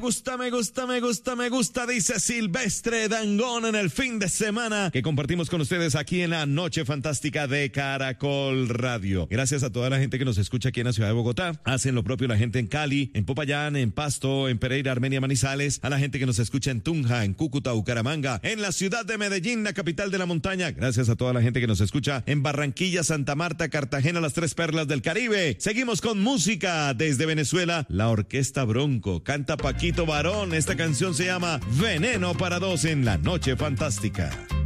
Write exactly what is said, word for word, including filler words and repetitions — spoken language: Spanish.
Gusta, me gusta, me gusta, me gusta, dice Silvestre Dangond en el fin de semana que compartimos con ustedes aquí en la Noche Fantástica de Caracol Radio. Gracias a toda la gente que nos escucha aquí en la ciudad de Bogotá. Hacen lo propio la gente en Cali, en Popayán, en Pasto, en Pereira, Armenia, Manizales. A la gente que nos escucha en Tunja, en Cúcuta, Bucaramanga, en la ciudad de Medellín, la capital de la montaña. Gracias a toda la gente que nos escucha en Barranquilla, Santa Marta, Cartagena, las tres perlas del Caribe. Seguimos con música desde Venezuela. La Orquesta Bronco canta Paquito Barón. Esta canción se llama Veneno para Dos en la Noche Fantástica.